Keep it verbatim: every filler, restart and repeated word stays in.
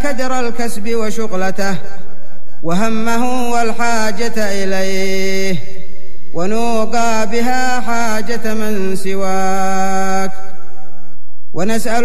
كدر الكسب وشغلته وهمه والحاجة إليه، ونوقى بها حاجة من سواك، ونسأل